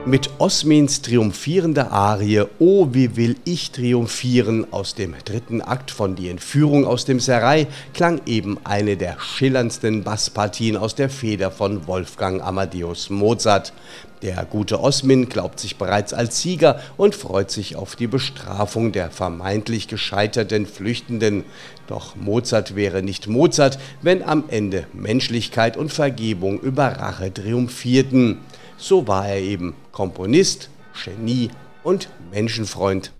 Mit Osmins triumphierender Arie »O, wie will ich triumphieren« aus dem 3. Akt von »Die Entführung aus dem Serail« klang eben eine der schillerndsten Basspartien aus der Feder von Wolfgang Amadeus Mozart. Der gute Osmin glaubt sich bereits als Sieger und freut sich auf die Bestrafung der vermeintlich gescheiterten Flüchtenden. Doch Mozart wäre nicht Mozart, wenn am Ende Menschlichkeit und Vergebung über Rache triumphierten. So war er eben Komponist, Genie und Menschenfreund.